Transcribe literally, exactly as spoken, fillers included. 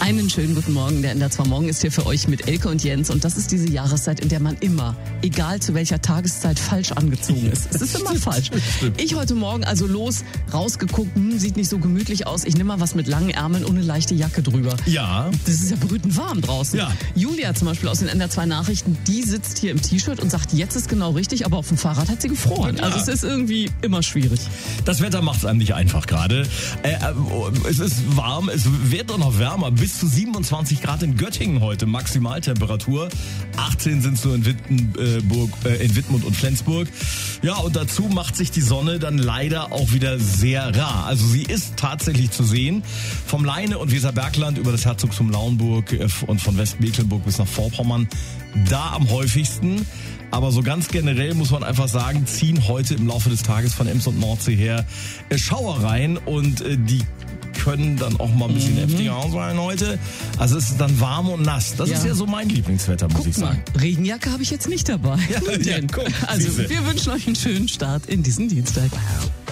Einen schönen guten Morgen. Der N D R zwei Morgen ist hier für euch mit Elke und Jens. Und das ist diese Jahreszeit, in der man immer, egal zu welcher Tageszeit, falsch angezogen ist. Es ist immer falsch. Ich heute Morgen also los, rausgeguckt, hm, sieht nicht so gemütlich aus. Ich nehme mal was mit langen Ärmeln und eine leichte Jacke drüber. Ja. Das ist ja brütend warm draußen. Ja. Julia zum Beispiel aus den N D R zwei Nachrichten, die sitzt hier im T-Shirt und sagt, jetzt ist genau richtig, aber auf dem Fahrrad hat sie gefroren. Ja. Also es ist irgendwie immer schwierig. Das Wetter macht es einem nicht einfach gerade. Äh, es ist warm, es wird auch noch wärmer. Bis zu siebenundzwanzig Grad in Göttingen heute, Maximaltemperatur. achtzehn sind es nur in, Wittenburg, äh, in Wittmund und Flensburg. Ja, und dazu macht sich die Sonne dann leider auch wieder sehr rar. Also sie ist tatsächlich zu sehen. Vom Leine- und Weserbergland über das Herzogstum Lauenburg und von Westmecklenburg bis nach Vorpommern. Da am häufigsten. Aber so ganz generell muss man einfach sagen, ziehen heute im Laufe des Tages von Ems und Nordsee her Schauer rein und äh, die können dann auch mal ein bisschen mhm. heftiger ausfallen heute. Also es ist dann warm und nass. Das ja. ist ja so mein Lieblingswetter, muss guck ich sagen. Mal, Regenjacke habe ich jetzt nicht dabei. Ja, ja, guck, also siehste. wir wünschen euch einen schönen Start in diesen Dienstag.